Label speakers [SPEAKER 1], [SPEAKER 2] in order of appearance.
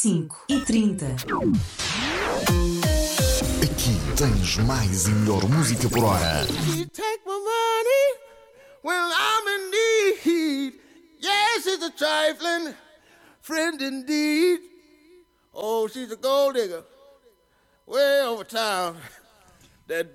[SPEAKER 1] 5h30.
[SPEAKER 2] Aqui tens mais e melhor música por hora.
[SPEAKER 3] She take my money when I'm in need. Yes, she's a trifling friend indeed. Oh, she's a gold digger way over town.